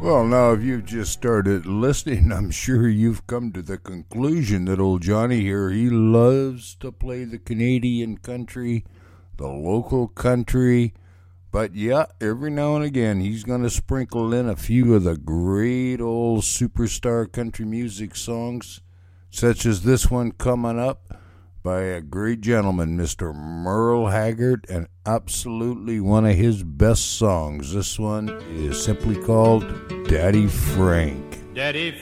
Well, now, if you've just started listening, I'm sure you've come to the conclusion that old Johnny here, he loves to play the Canadian country, the local country. But yeah, every now and again, he's going to sprinkle in a few of the great old superstar country music songs, such as this one coming up by a great gentleman, Mr. Merle Haggard, and absolutely one of his best songs. This one is simply called Daddy Frank. Daddy